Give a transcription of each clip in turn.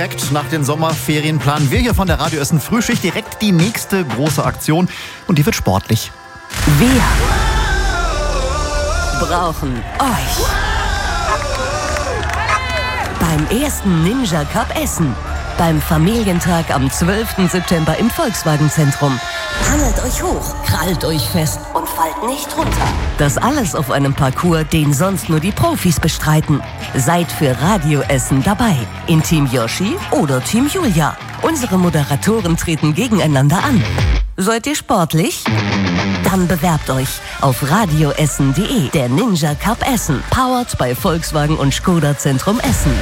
Direkt nach den Sommerferien planen wir hier von der Radio Essen Frühschicht direkt die nächste große Aktion und die wird sportlich. Wir brauchen euch beim ersten Ninja Cup Essen, beim Familientag am 12. September im Volkswagen-Zentrum. Hangelt euch hoch, krallt euch fest und fallt nicht runter. Das alles auf einem Parcours, den sonst nur die Profis bestreiten. Seid für Radio Essen dabei. In Team Yoshi oder Team Julia. Unsere Moderatoren treten gegeneinander an. Seid ihr sportlich? Dann bewerbt euch auf radioessen.de. Der Ninja Cup Essen. Powered bei Volkswagen und Skoda Zentrum Essen.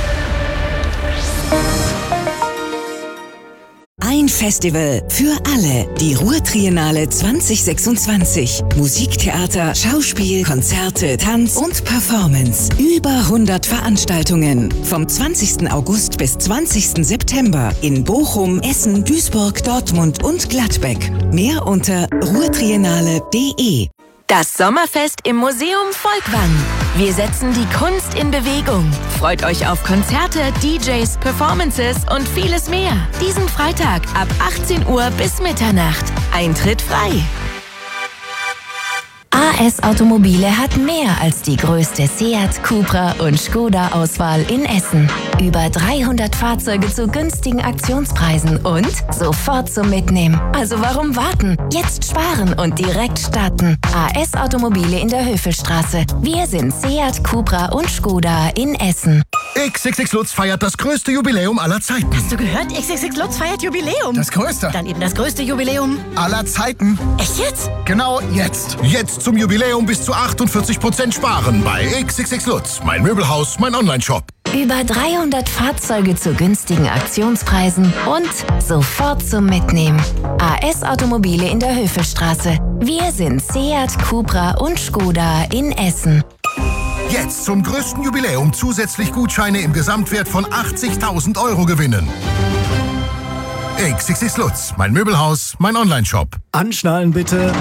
Ein Festival für alle. Die Ruhr-Triennale 2026. Musiktheater, Schauspiel, Konzerte, Tanz und Performance. Über 100 Veranstaltungen. Vom 20. August bis 20. September in Bochum, Essen, Duisburg, Dortmund und Gladbeck. Mehr unter ruhrtriennale.de. Das Sommerfest im Museum Volkwang. Wir setzen die Kunst in Bewegung. Freut euch auf Konzerte, DJs, Performances und vieles mehr. Diesen Freitag ab 18 Uhr bis Mitternacht. Eintritt frei. AS Automobile hat mehr als die größte Seat, Cupra und Skoda-Auswahl in Essen. Über 300 Fahrzeuge zu günstigen Aktionspreisen und sofort zum Mitnehmen. Also warum warten? Jetzt sparen und direkt starten. AS Automobile in der Höfelstraße. Wir sind Seat, Cupra und Skoda in Essen. XXX Lutz feiert das größte Jubiläum aller Zeiten. Hast du gehört? XXX Lutz feiert Jubiläum. Das größte. Dann eben das größte Jubiläum aller Zeiten. Echt jetzt? Genau jetzt. Jetzt zum Jubiläum bis zu 48% sparen bei XXX Lutz. Mein Möbelhaus, mein Onlineshop. Über 300 Fahrzeuge zu günstigen Aktionspreisen und sofort zum Mitnehmen. AS Automobile in der Höfelstraße. Wir sind Seat, Cupra und Skoda in Essen. Jetzt zum größten Jubiläum zusätzlich Gutscheine im Gesamtwert von 80.000 € gewinnen. XXX Lutz, mein Möbelhaus, mein Onlineshop. Anschnallen bitte.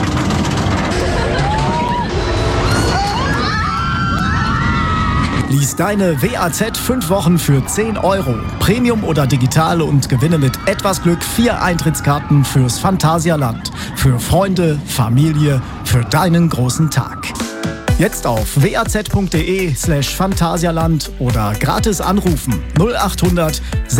Lies deine WAZ 5 Wochen für 10 €. Premium oder digital und gewinne mit etwas Glück 4 Eintrittskarten fürs Phantasialand. Für Freunde, Familie, für deinen großen Tag. Jetzt auf waz.de/Phantasialand oder gratis anrufen 0800